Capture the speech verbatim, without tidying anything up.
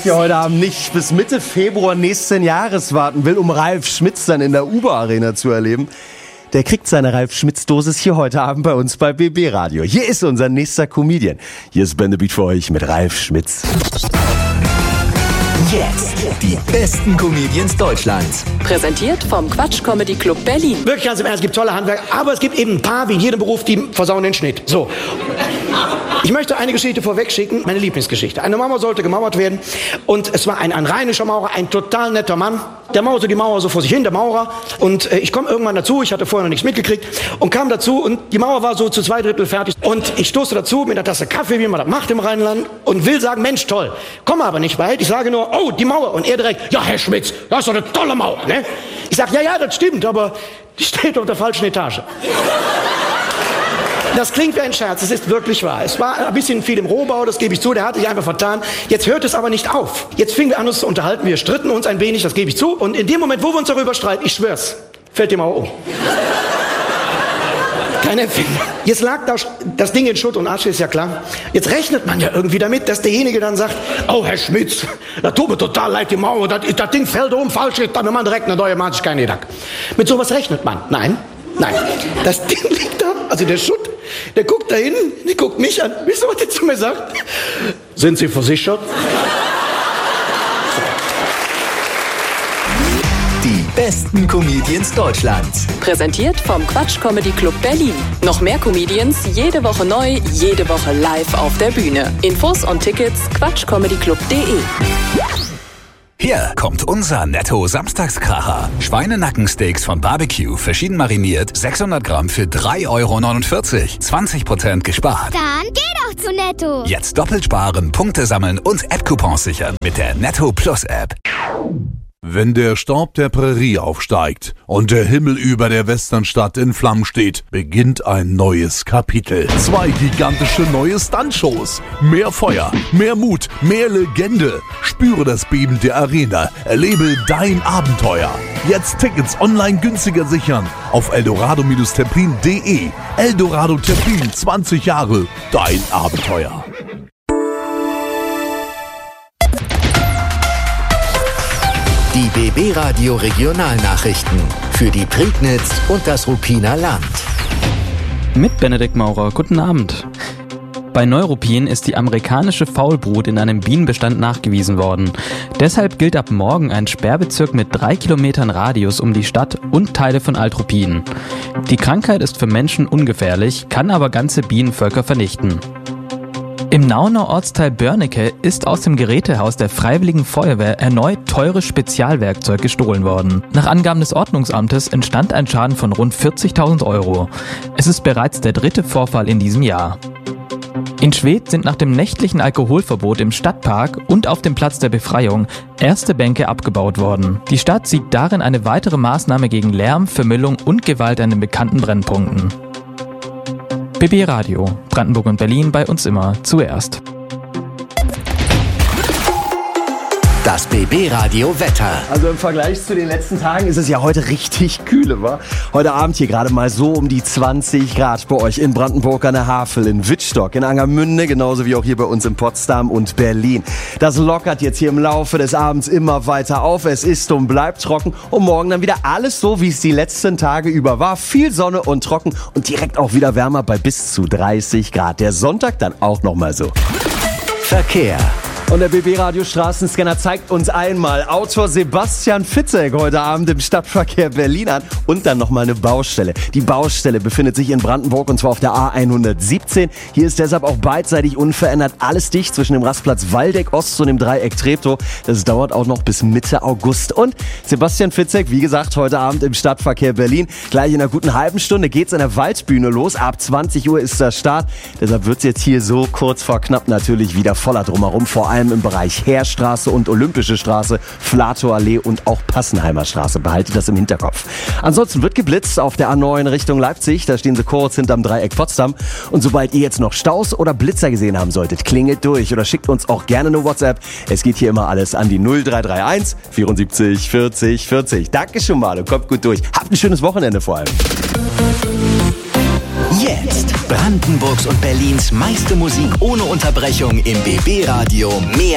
Wer heute Abend nicht bis Mitte Februar nächsten Jahres warten will, um Ralf Schmitz dann in der U B A Arena zu erleben, der kriegt seine Ralf-Schmitz-Dosis hier heute Abend bei uns bei B B Radio. Hier ist unser nächster Comedian. Hier ist Ben the Beat für euch mit Ralf Schmitz. Jetzt die besten Comedians Deutschlands. Präsentiert vom Quatsch Comedy Club Berlin. Wirklich ganz im Ernst, es gibt tolle Handwerker, aber es gibt eben ein paar, wie in jedem Beruf, die versauen den Schnitt. So. Ich möchte eine Geschichte vorwegschicken, meine Lieblingsgeschichte. Eine Mauer sollte gemauert werden und es war ein, ein rheinischer Maurer, ein total netter Mann. Der mauerte die Mauer so vor sich hin, der Maurer. Und äh, ich komme irgendwann dazu, ich hatte vorher noch nichts mitgekriegt und kam dazu und die Mauer war so zu zwei Drittel fertig. Und ich stoße dazu mit einer Tasse Kaffee, wie man das macht im Rheinland, und will sagen, Mensch, toll. Komme aber nicht weit, ich sage nur, oh, die Mauer. Und er direkt, ja, Herr Schmitz, das ist doch eine tolle Mauer, ne? Ich sage, ja, ja, das stimmt, aber die steht auf der falschen Etage. Das klingt wie ein Scherz, es ist wirklich wahr. Es war ein bisschen viel im Rohbau, das gebe ich zu, der hatte sich einfach vertan. Jetzt hört es aber nicht auf. Jetzt fingen wir an, uns zu unterhalten, wir stritten uns ein wenig, das gebe ich zu. Und in dem Moment, wo wir uns darüber streiten, ich schwör's, fällt die Mauer um. Kein Empfinden. Jetzt lag das, das Ding in Schutt und Asche, ist ja klar. Jetzt rechnet man ja irgendwie damit, dass derjenige dann sagt, oh, Herr Schmitz, da tut mir total leid, die Mauer, das, das Ding fällt um, falsch, dann man direkt eine neue, macht sich keine Gedanken. Mit sowas rechnet man. Nein, nein. Das Ding liegt da, also der Schutt, der guckt da hinten, der guckt mich an. Wisst ihr, was der zu mir sagt? Sind Sie versichert? Die besten Comedians Deutschlands. Präsentiert vom Quatsch Comedy Club Berlin. Noch mehr Comedians, jede Woche neu, jede Woche live auf der Bühne. Infos und Tickets quatschcomedyclub punkt de. Hier kommt unser Netto-Samstagskracher. Schweinenackensteaks von Barbecue, verschieden mariniert, sechshundert Gramm für drei Euro neunundvierzig. zwanzig Prozent gespart. Dann geh doch zu Netto. Jetzt doppelt sparen, Punkte sammeln und App-Coupons sichern mit der Netto Plus App. Wenn der Staub der Prärie aufsteigt und der Himmel über der Westernstadt in Flammen steht, beginnt ein neues Kapitel. Zwei gigantische neue Stuntshows. Mehr Feuer, mehr Mut, mehr Legende. Spüre das Beben der Arena. Erlebe dein Abenteuer. Jetzt Tickets online günstiger sichern auf eldorado Templin punkt de. Eldorado Templin, zwanzig Jahre. Dein Abenteuer. Die B B Radio Regionalnachrichten für die Prignitz und das Ruppiner Land. Mit Benedikt Maurer, guten Abend. Bei Neuruppin ist die amerikanische Faulbrut in einem Bienenbestand nachgewiesen worden. Deshalb gilt ab morgen ein Sperrbezirk mit drei Kilometern Radius um die Stadt und Teile von Alt-Ruppin. Die Krankheit ist für Menschen ungefährlich, kann aber ganze Bienenvölker vernichten. Im Nauener Ortsteil Börnecke ist aus dem Gerätehaus der Freiwilligen Feuerwehr erneut teures Spezialwerkzeug gestohlen worden. Nach Angaben des Ordnungsamtes entstand ein Schaden von rund vierzigtausend Euro. Es ist bereits der dritte Vorfall in diesem Jahr. In Schwedt sind nach dem nächtlichen Alkoholverbot im Stadtpark und auf dem Platz der Befreiung erste Bänke abgebaut worden. Die Stadt sieht darin eine weitere Maßnahme gegen Lärm, Vermüllung und Gewalt an den bekannten Brennpunkten. B B Radio, Brandenburg und Berlin, bei uns immer zuerst. Das B B Radio Wetter. Also im Vergleich zu den letzten Tagen ist es ja heute richtig kühle, wa? Heute Abend hier gerade mal so um die zwanzig Grad bei euch in Brandenburg an der Havel, in Wittstock, in Angermünde, genauso wie auch hier bei uns in Potsdam und Berlin. Das lockert jetzt hier im Laufe des Abends immer weiter auf. Es ist und bleibt trocken und morgen dann wieder alles so, wie es die letzten Tage über war. Viel Sonne und trocken und direkt auch wieder wärmer bei bis zu dreißig Grad. Der Sonntag dann auch nochmal so. Verkehr. Und der B B-Radio Straßenscanner zeigt uns einmal Autor Sebastian Fitzek heute Abend im Stadtverkehr Berlin an und dann nochmal eine Baustelle. Die Baustelle befindet sich in Brandenburg und zwar auf der A hundertsiebzehn. Hier ist deshalb auch beidseitig unverändert alles dicht zwischen dem Rastplatz Waldeck Ost und dem Dreieck Treptow. Das dauert auch noch bis Mitte August. Und Sebastian Fitzek, wie gesagt, heute Abend im Stadtverkehr Berlin. Gleich in einer guten halben Stunde geht's an der Waldbühne los. Ab zwanzig Uhr ist der Start. Deshalb wird's jetzt hier so kurz vor knapp natürlich wieder voller drumherum. Vor allem im Bereich Heerstraße und Olympische Straße, Flatow-Allee und auch Passenheimer Straße. Behaltet das im Hinterkopf. Ansonsten wird geblitzt auf der A neun Richtung Leipzig. Da stehen sie kurz hinterm Dreieck Potsdam. Und sobald ihr jetzt noch Staus oder Blitzer gesehen haben solltet, klingelt durch oder schickt uns auch gerne eine WhatsApp. Es geht hier immer alles an die null drei drei eins vierundsiebzig vierzig vierzig. Danke schon mal und kommt gut durch. Habt ein schönes Wochenende vor allem. Jetzt Brandenburgs und Berlins meiste Musik ohne Unterbrechung im B B Radio. Mehr